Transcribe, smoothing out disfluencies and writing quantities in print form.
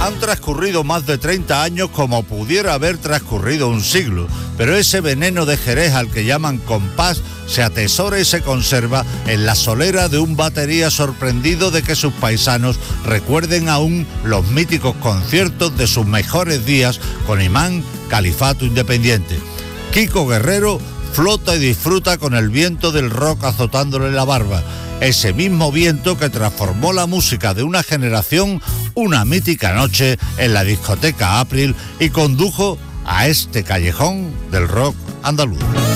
Han transcurrido más de 30 años como pudiera haber transcurrido un siglo, pero ese veneno de Jerez al que llaman compás se atesora y se conserva en la solera de un batería sorprendido de que sus paisanos recuerden aún los míticos conciertos de sus mejores días con Imán, Califato Independiente. Kiko Guerrero flota y disfruta con el viento del rock azotándole la barba, ese mismo viento que transformó la música de una generación una mítica noche en la discoteca April y condujo a este callejón del rock andaluz.